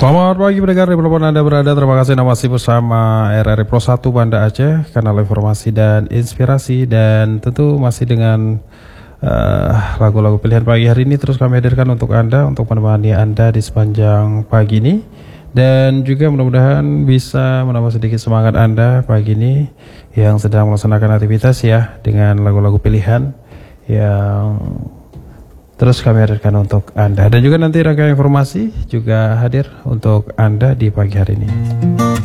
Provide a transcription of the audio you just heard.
Selamat pagi pendengar dimanapun Anda berada. Terima kasih Anda masih bersama RRI Pro 1 Banda Aceh, kanal informasi dan inspirasi, dan tentu masih dengan lagu-lagu pilihan pagi hari ini terus kami hadirkan untuk Anda, untuk menemani Anda di sepanjang pagi ini, dan juga mudah-mudahan bisa menambah sedikit semangat Anda pagi ini yang sedang melaksanakan aktivitas ya, dengan lagu-lagu pilihan yang terus kami hadirkan untuk Anda. Dan juga nanti rangkaian informasi juga hadir untuk Anda di pagi hari ini.